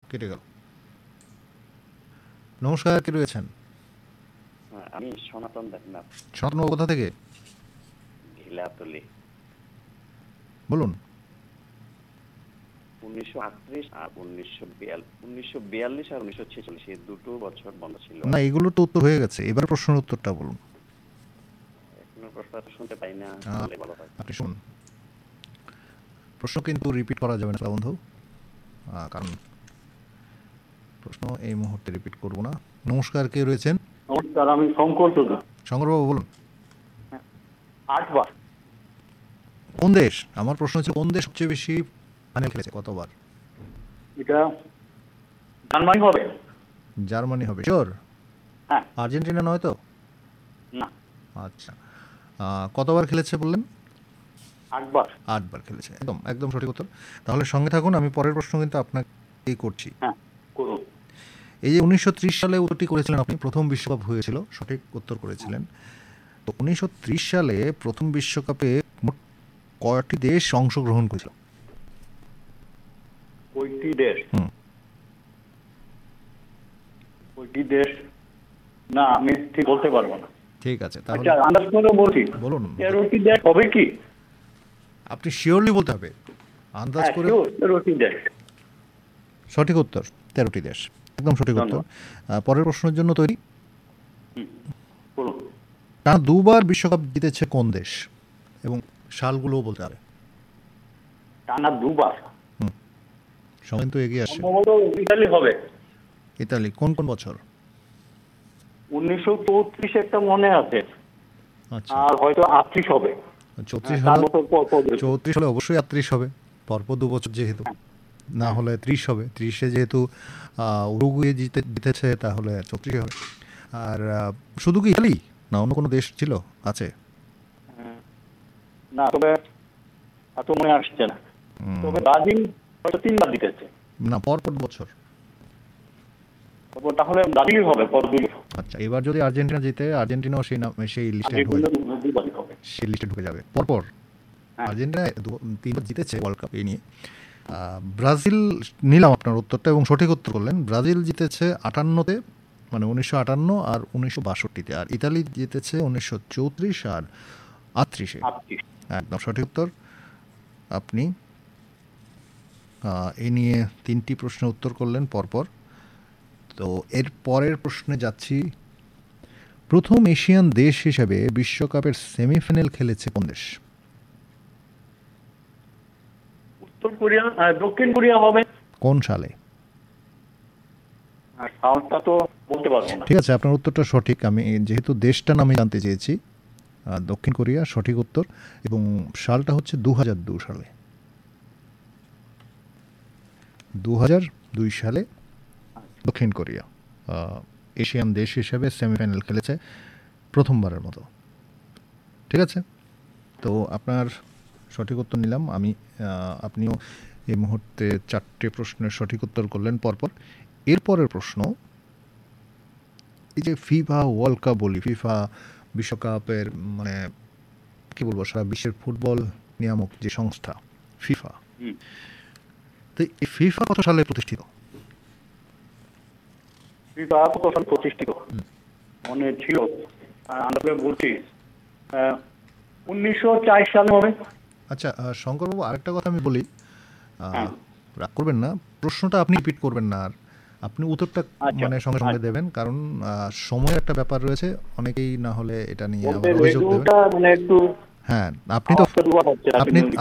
কেটে গেল। নমস্কার, কে রয়েছেন? আমি সনাতন দেবনাথ, সনাতন কোথা থেকে? ঘিলাতলি। বলুন। 1938 আর 1942 আর 1946 এই দুটো বছর বন্ধ ছিল। না, এগুলো তো উত্তর হয়ে গেছে, এবার প্রশ্নের উত্তরটা বলুন। এখনো প্রশ্নটা শুনতে পাই না, বলে ভালো হয়। আপনি শুনুন, প্রশ্ন কিন্তু রিপিট করা যাবে না বন্ধু, কারণ প্রশ্ন এই মুহূর্তে রিপিট করব না। নমস্কার, কে রয়েছেন? নমস্কার, আমি শঙ্কর চৌধুরী। শঙ্করবাবু বলুন। 8 বার। কোন দেশ, আমার প্রশ্ন হচ্ছে কোন দেশ সবচেয়ে বেশি ফাইনাল খেলেছে, কতবার? এটা জার্মানি হবে। জার্মানি হবে, শিওর? হ্যাঁ। আর্জেন্টিনা নয় তো? না। আচ্ছা, কতবার খেলেছে বললেন? 8 বার। 8 বার খেলেছে, একদম একদম সঠিক উত্তর। তাহলে সঙ্গে থাকুন, আমি পরের প্রশ্ন কিন্তু আপনাকেই করছি। হ্যাঁ, করুন। এই যে 1930 সালে উত্তরটি করেছিলেন আপনি, প্রথম বিশ্বকাপ হয়েছিল, সঠিক উত্তর করেছিলেন। তো 1930 সালে প্রথম বিশ্বকাপে মোট কয়টি দেশ অংশগ্রহণ করেছিল? কয়টি দেশ? কয়টি দেশ না, আমি ঠিক বলতে পারবো না। ঠিক আছে, তাহলে আচ্ছা, আন্দাজ করে বলছি। বলুন। 13টি দেশ হবে কি? আপনি শিওরলি বলতে হবে, আন্দাজ হ্যাঁ, করে। 13টি দেশ। সঠিক উত্তর, 13টি দেশ, একদম সঠিক উত্তর। পরের প্রশ্নের জন্য তৈরি? বলুন। টানা 2বার বিশ্বকাপ জিতেছে কোন দেশ, এবং সালগুলোও বলতে হবে। টানা 2 বার? সময় তো এগিয়ে আসছে। সম্ভবত ইতালি হবে। ইতালি, কোন কোন বছর? 1934 একটা মনে আছে, আচ্ছা, আর হয়তো 38 হবে। 34 4 হলে, বছর পর পর। 34 হলে অবশ্যই 38 হবে, পরপর 2 বছর যেহেতু, না হলে 30 হবে। 30-এ যেহেতু উরুগুয়ে জিতেছে, তাহলে 34 হবে। আর শুধু কি ইতালি না অন্য কোনো দেশ ছিল, আছে? না, তবে এত মনে আসছে না। তবে ব্রাজিল হয়তো 3 বার জিতেছে। না, পরপর বছর। তাহলে ব্রাজিলই হবে পর 2 বছর। আচ্ছা, এবার যদি আর্জেন্টিনা জিতে, আর্জেন্টিনাও সেই লিস্টে ঢুকে যাবে পরপর। আর্জেন্টিনা 3 বার জিতেছে ওয়ার্ল্ড কাপ, এই নিয়ে। ব্রাজিল নিলাম আপনার উত্তরটা, এবং সঠিক উত্তর করলেন। ব্রাজিল জিতেছে 58-তে, মানে 1958 আর 1962-তে, আর ইতালি জিতেছে 1934 আর 38-এ। একদম সঠিক উত্তর। আপনি এই নিয়ে 3টি প্রশ্নের উত্তর করলেন পরপর। তো এর পরের প্রশ্নে যাচ্ছি। প্রথম এশিয়ান দেশ হিসেবে বিশ্বকাপের সেমিফাইনাল খেলেছে কোন দেশ? উত্তর কোরিয়া, দক্ষিণ কোরিয়া হবে। কোন সালে? সালটা তো বলতে পারবো না। ঠিক আছে, আপনার উত্তরটা সঠিক। আমি যেহেতু দেশটা নামে জানতে চেয়েছি, দক্ষিণ কোরিয়া সঠিক উত্তর, এবং সালটা হচ্ছে 2002 সালে। 2002 সালে দক্ষিণ কোরিয়া এশিয়ান দেশ হিসেবে সেমিফাইনাল খেলেছে প্রথমবারের মতো। ঠিক আছে, তো আপনার সঠিক উত্তর নিলাম আমি। আপনিও এই মুহূর্তে 4টে প্রশ্নের সঠিক উত্তর করলেন পরপর। এরপরের প্রশ্ন, এই যে ফিফা ওয়ার্ল্ড কাপ বলি, ফিফা বিশ্বকাপের, মানে কি বলবো, সারা বিশ্বের ফুটবল নিয়ামক যে সংস্থা ফিফা, তো এই ফিফা কত সালে প্রতিষ্ঠিত? ফিফা কত সালে প্রতিষ্ঠিত মনে ছিল, আমরা বলছি 1904 সালে হবে। আচ্ছা, শঙ্করবাবু, আরেকটা কথা আমি বলি, রাগ করবেন না, প্রশ্নটা আপনি রিপিট করবেন না, আর আপনি উত্তরটা মানে সঙ্গে সঙ্গে দেবেন, কারণ সময়ের একটা ব্যাপার রয়েছে, অনেকেই না হলে এটা নিয়ে আবার অভিযোগ দেবেন। মানে একটু, হ্যাঁ, আপনি